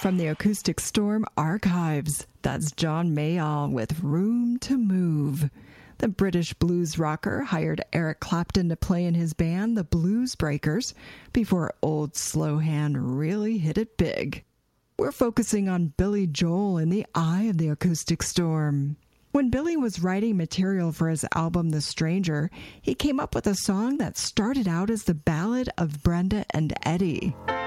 From the Acoustic Storm archives, that's John Mayall with Room to Move. The British blues rocker hired Eric Clapton to play in his band, the Blues Breakers, before Old Slowhand really hit it big. We're focusing on Billy Joel in the eye of the acoustic storm. When Billy was writing material for his album The Stranger, he came up with a song that started out as the Ballad of Brenda and Eddie.